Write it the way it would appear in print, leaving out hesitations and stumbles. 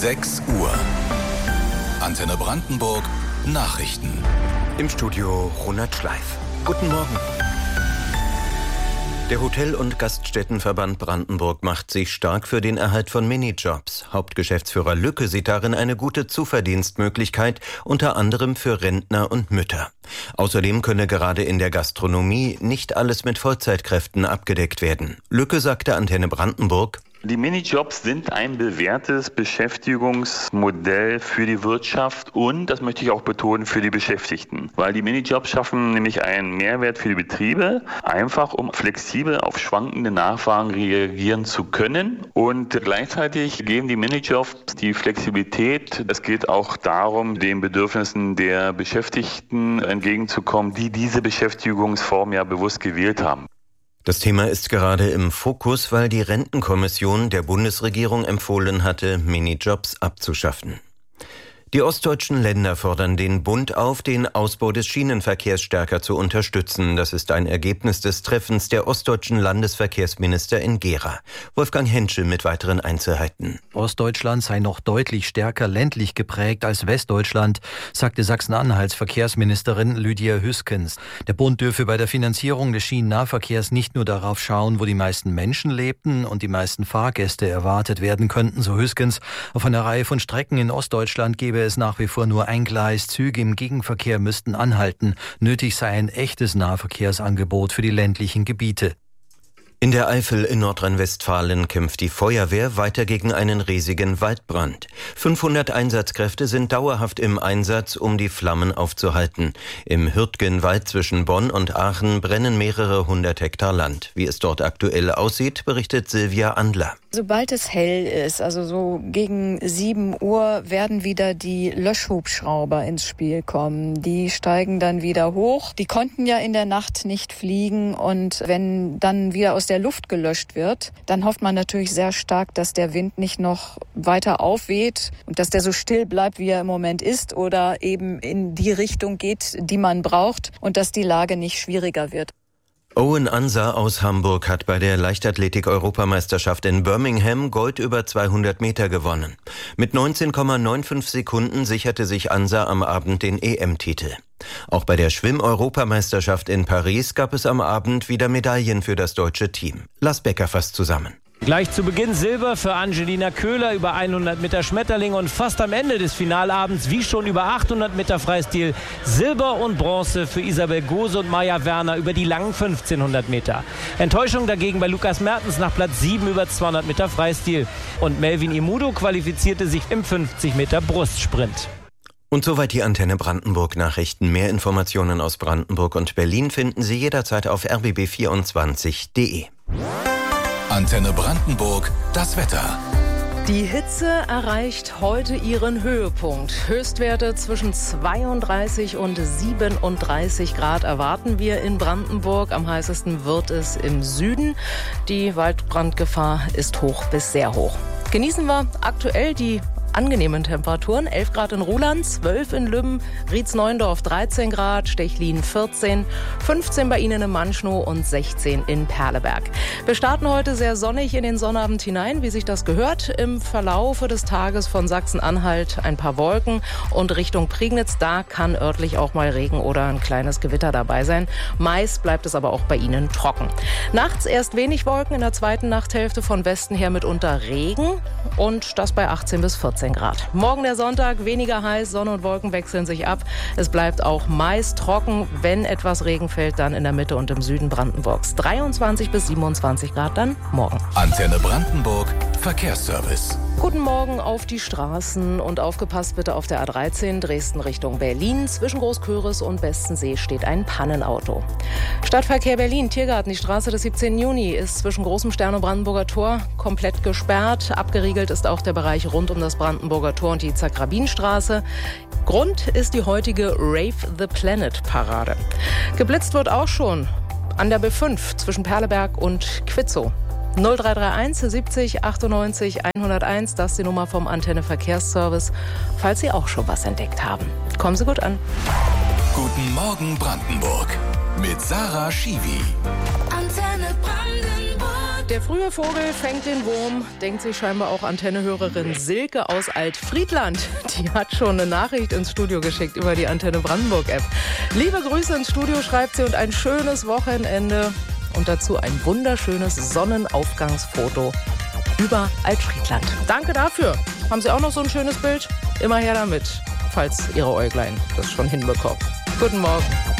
6 Uhr. Antenne Brandenburg Nachrichten. Im Studio Ronald Schleif. Guten Morgen. Der Hotel- und Gaststättenverband Brandenburg macht sich stark für den Erhalt von Minijobs. Hauptgeschäftsführer Lücke sieht darin eine gute Zuverdienstmöglichkeit, unter anderem für Rentner und Mütter. Außerdem könne gerade in der Gastronomie nicht alles mit Vollzeitkräften abgedeckt werden. Lücke sagte Antenne Brandenburg: Die Minijobs sind ein bewährtes Beschäftigungsmodell für die Wirtschaft und, das möchte ich auch betonen, für die Beschäftigten. Weil die Minijobs schaffen nämlich einen Mehrwert für die Betriebe, einfach um flexibel auf schwankende Nachfragen reagieren zu können. Und gleichzeitig geben die Minijobs die Flexibilität. Es geht auch darum, den Bedürfnissen der Beschäftigten entgegenzukommen, die diese Beschäftigungsform ja bewusst gewählt haben. Das Thema ist gerade im Fokus, weil die Rentenkommission der Bundesregierung empfohlen hatte, Minijobs abzuschaffen. Die ostdeutschen Länder fordern den Bund auf, den Ausbau des Schienenverkehrs stärker zu unterstützen. Das ist ein Ergebnis des Treffens der ostdeutschen Landesverkehrsminister in Gera. Wolfgang Henschel mit weiteren Einzelheiten. Ostdeutschland sei noch deutlich stärker ländlich geprägt als Westdeutschland, sagte Sachsen-Anhalts Verkehrsministerin Lydia Hüskens. Der Bund dürfe bei der Finanzierung des Schienennahverkehrs nicht nur darauf schauen, wo die meisten Menschen lebten und die meisten Fahrgäste erwartet werden könnten, so Hüskens. Auf einer Reihe von Strecken in Ostdeutschland gebe es nach wie vor nur ein Gleis. Züge im Gegenverkehr müssten anhalten. Nötig sei ein echtes Nahverkehrsangebot für die ländlichen Gebiete. In der Eifel in Nordrhein-Westfalen kämpft die Feuerwehr weiter gegen einen riesigen Waldbrand. 500 Einsatzkräfte sind dauerhaft im Einsatz, um die Flammen aufzuhalten. Im Hürtgenwald zwischen Bonn und Aachen brennen mehrere 100 Hektar Land. Wie es dort aktuell aussieht, berichtet Silvia Andler. Sobald es hell ist, also so gegen 7 Uhr, werden wieder die Löschhubschrauber ins Spiel kommen. Die steigen dann wieder hoch. Die konnten ja in der Nacht nicht fliegen und wenn dann wieder aus der Luft gelöscht wird, dann hofft man natürlich sehr stark, dass der Wind nicht noch weiter aufweht und dass der so still bleibt, wie er im Moment ist oder eben in die Richtung geht, die man braucht und dass die Lage nicht schwieriger wird. Owen Ansah aus Hamburg hat bei der Leichtathletik-Europameisterschaft in Birmingham Gold über 200 Meter gewonnen. Mit 19,95 Sekunden sicherte sich Ansah am Abend den EM-Titel. Auch bei der Schwimm-Europameisterschaft in Paris gab es am Abend wieder Medaillen für das deutsche Team. Lars Becker fasst zusammen. Gleich zu Beginn Silber für Angelina Köhler über 100 Meter Schmetterling und fast am Ende des Finalabends, wie schon über 800 Meter Freistil, Silber und Bronze für Isabel Gose und Maja Werner über die langen 1500 Meter. Enttäuschung dagegen bei Lukas Mertens nach Platz 7 über 200 Meter Freistil. Und Melvin Imudo qualifizierte sich im 50 Meter Brustsprint. Und soweit die Antenne Brandenburg Nachrichten. Mehr Informationen aus Brandenburg und Berlin finden Sie jederzeit auf rbb24.de. Antenne Brandenburg, das Wetter. Die Hitze erreicht heute ihren Höhepunkt. Höchstwerte zwischen 32 und 37 Grad erwarten wir in Brandenburg. Am heißesten wird es im Süden. Die Waldbrandgefahr ist hoch bis sehr hoch. Genießen wir aktuell die angenehmen Temperaturen. 11 Grad in Ruhland, 12 in Lübben, Rietz-Neuendorf 13 Grad, Stechlin 14, 15 bei Ihnen in Manschnow und 16 in Perleberg. Wir starten heute sehr sonnig in den Sonnabend hinein, wie sich das gehört. Im Verlaufe des Tages von Sachsen-Anhalt ein paar Wolken und Richtung Prignitz, da kann örtlich auch mal Regen oder ein kleines Gewitter dabei sein. Meist bleibt es aber auch bei Ihnen trocken. Nachts erst wenig Wolken, in der zweiten Nachthälfte von Westen her mitunter Regen und das bei 18 bis 14 Grad. Morgen der Sonntag, weniger heiß, Sonne und Wolken wechseln sich ab. Es bleibt auch meist trocken, wenn etwas Regen fällt, dann in der Mitte und im Süden Brandenburgs. 23 bis 27 Grad dann morgen. Antenne Brandenburg, Verkehrsservice. Guten Morgen auf die Straßen und aufgepasst bitte auf der A13 Dresden Richtung Berlin. Zwischen Großköris und Bestensee steht ein Pannenauto. Stadtverkehr Berlin, Tiergarten, die Straße des 17. Juni ist zwischen Großem Stern und Brandenburger Tor komplett gesperrt. Abgeriegelt ist auch der Bereich rund um das Brandenburger Tor und die Itzhak-Rabin-Straße. Grund ist die heutige Rave the Planet Parade. Geblitzt wird auch schon an der B5 zwischen Perleberg und Quitzow. 0331 70 98 101, das ist die Nummer vom Antenne Verkehrsservice, falls Sie auch schon was entdeckt haben. Kommen Sie gut an. Guten Morgen Brandenburg mit Sarah Schiwi. Antenne Brandenburg. Der frühe Vogel fängt den Wurm, denkt sich scheinbar auch Antenne-Hörerin Silke aus Altfriedland. Die hat schon eine Nachricht ins Studio geschickt über die Antenne Brandenburg-App. Liebe Grüße ins Studio, schreibt sie, und ein schönes Wochenende. Und dazu ein wunderschönes Sonnenaufgangsfoto über Altfriedland. Danke dafür. Haben Sie auch noch so ein schönes Bild? Immer her damit, falls Ihre Äuglein das schon hinbekommen. Guten Morgen.